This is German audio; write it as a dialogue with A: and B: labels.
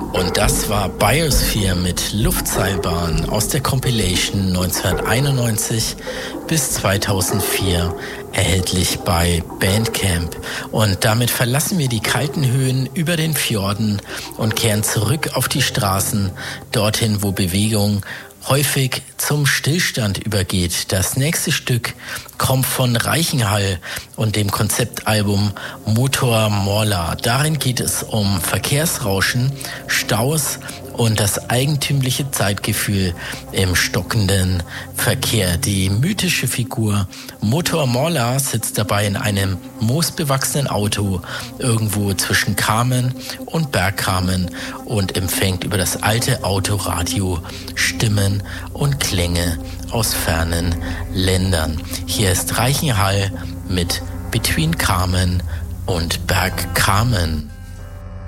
A: Und das war Biosphere mit Luftseilbahn aus der Compilation 1991 bis 2004, erhältlich bei Bandcamp. Und damit verlassen wir die kalten Höhen über den Fjorden und kehren zurück auf die Straßen, dorthin, wo Bewegung häufig zum Stillstand übergeht. Das nächste Stück kommt von Reichenhall und dem Konzeptalbum Motor Morla. Darin geht es um Verkehrsrauschen, Staus und das eigentümliche Zeitgefühl im stockenden Verkehr. Die mythische Figur Motor Morla sitzt dabei in einem moosbewachsenen Auto irgendwo zwischen Kamen und Bergkamen und empfängt über das alte Autoradio Stimmen und Klänge aus fernen Ländern. Hier ist Reichenhall mit Between Kamen und Bergkamen.